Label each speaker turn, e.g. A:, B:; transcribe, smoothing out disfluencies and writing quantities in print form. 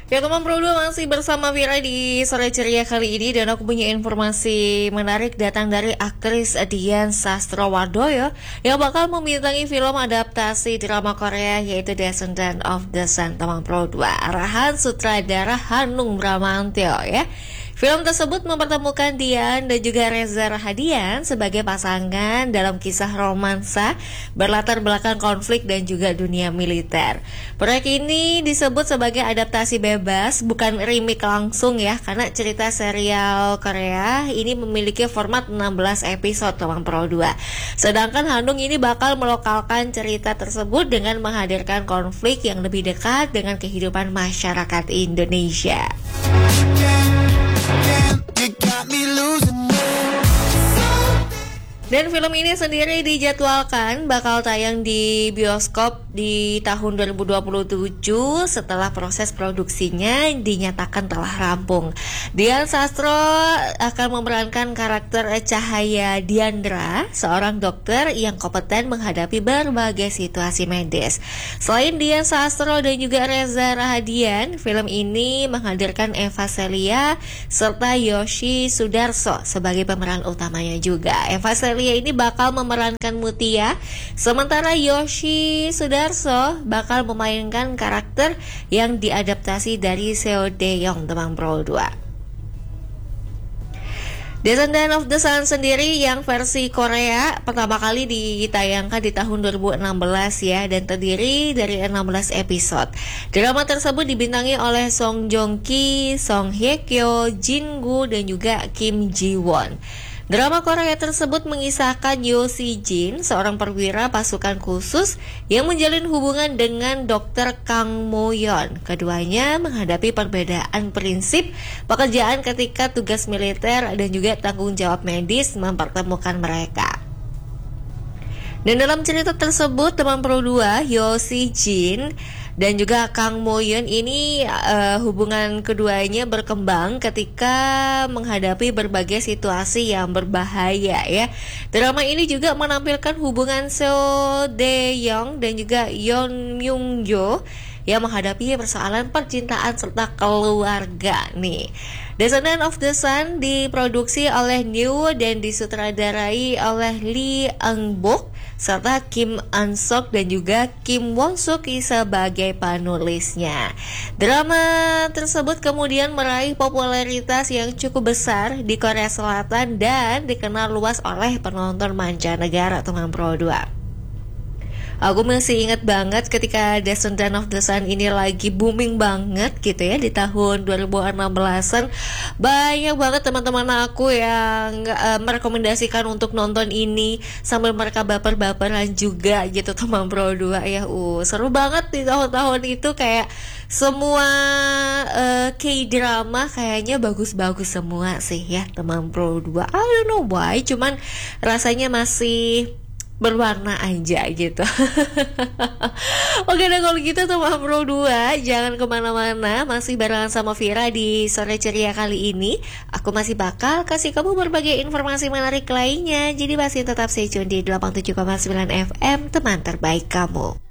A: Ya teman Pro 2 masih bersama Vira di sore ceria kali ini. Dan aku punya informasi menarik datang dari aktris Dian Sastrowardoyo yang bakal membintangi film adaptasi drama Korea yaitu Descendant of the Sun, teman Pro 2. Arahan sutradara Hanung Bramantyo ya. Film tersebut mempertemukan Dian dan juga Reza Rahadian sebagai pasangan dalam kisah romansa berlatar belakang konflik dan juga dunia militer. Proyek ini disebut sebagai adaptasi bebas, bukan remake langsung ya, karena cerita serial Korea ini memiliki format 16 episode teman Pro 2. Sedangkan Hanung ini bakal melokalkan cerita tersebut dengan menghadirkan konflik yang lebih dekat dengan kehidupan masyarakat Indonesia. Dan film ini sendiri dijadwalkan bakal tayang di bioskop di tahun 2027 setelah proses produksinya dinyatakan telah rampung. Dian Sastro akan memerankan karakter Cahaya Diandra, seorang dokter yang kompeten menghadapi berbagai situasi medis. Selain Dian Sastro dan juga Reza Rahadian, film ini menghadirkan Eva Celia serta Yoshi Sudarso sebagai pemeran utamanya juga. Eva Celia ini bakal memerankan Mutia, sementara Yoshi Sudarso bakal memainkan karakter yang diadaptasi dari Seo Dae-young, teman Pro 2. Descendant of the Sun sendiri yang versi Korea pertama kali ditayangkan di tahun 2016 ya, dan terdiri dari 16 episode. Drama tersebut dibintangi oleh Song Joong Ki, Song Hye Kyo, Jin Gu dan juga Kim Ji Won. Drama Korea tersebut mengisahkan Yo Si Jin, seorang perwira pasukan khusus yang menjalin hubungan dengan Dr. Kang Mo Yeon. Keduanya menghadapi perbedaan prinsip pekerjaan ketika tugas militer dan juga tanggung jawab medis mempertemukan mereka. Dan dalam cerita tersebut, teman Pro 2, Yo Si Jin dan juga Kang Mo Yeon ini hubungan keduanya berkembang ketika menghadapi berbagai situasi yang berbahaya ya. Drama ini juga menampilkan hubungan Seo Dae-young dan juga Yeon Myung-jo yang menghadapi persoalan percintaan serta keluarga nih. Descendant of the Sun diproduksi oleh New dan disutradarai oleh Lee Eun-bok serta Kim An-sok dan juga Kim Won-suk sebagai penulisnya. Drama tersebut kemudian meraih popularitas yang cukup besar di Korea Selatan dan dikenal luas oleh penonton mancanegara, teman Pro 2. Aku masih ingat banget ketika Descendant of the Sun ini lagi booming banget gitu ya di tahun 2016-an. Banyak banget teman-teman aku yang merekomendasikan untuk nonton ini sambil mereka baper-baperan juga gitu, teman Pro 2 ya. Seru banget di tahun-tahun itu, kayak semua K-drama kayaknya bagus-bagus semua sih ya, teman Pro 2. I don't know why, cuman rasanya masih berwarna aja gitu. Oke deh kalau gitu teman Pro 2, jangan kemana-mana, masih barengan sama Vira di sore ceria kali ini. Aku masih bakal kasih kamu berbagai informasi menarik lainnya, jadi masih tetap stay tune di 87,9 FM, teman terbaik kamu.